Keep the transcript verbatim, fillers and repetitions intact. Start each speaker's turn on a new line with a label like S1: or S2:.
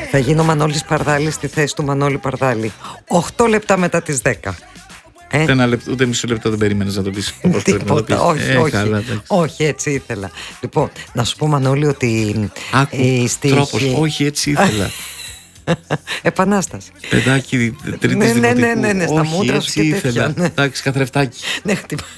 S1: Θα γίνω Μανώλης Παρδάλης στη θέση του Μανώλη Παρδάλη. Οχτώ λεπτά μετά τις δέκα. Ε?
S2: Ούτε, ένα λεπτό, ούτε μισό λεπτό δεν περίμενες να το πεις.
S1: Τίποτα, όχι, ε, όχι, καλά, όχι, έτσι ήθελα. Λοιπόν, να σου πω Μανώλη ότι
S2: Άκου, η στίχη... τρόπος, όχι έτσι ήθελα.
S1: Επανάσταση.
S2: Παιδάκι τρίτης
S1: ναι,
S2: δημοτικού.
S1: Ναι, ναι, ναι, ναι, στα μούτρα σου και τέτοια.
S2: Εντάξει, καθρεφτάκι.
S1: Ναι, χτυπάει.